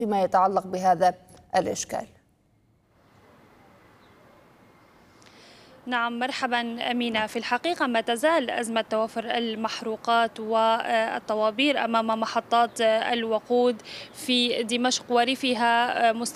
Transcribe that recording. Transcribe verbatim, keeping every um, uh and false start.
فيما يتعلق بهذا الإشكال. نعم، مرحبا أمينة. في الحقيقة ما تزال أزمة توفر المحروقات والطوابير أمام محطات الوقود في دمشق وريفها مستمرة